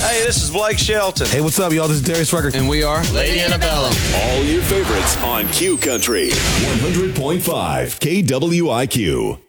Hey, this is Blake Shelton. Hey, what's up, y'all? This is Darius Rucker. And we are Lady Antebellum. All your favorites on Q Country 100.5 KWIQ.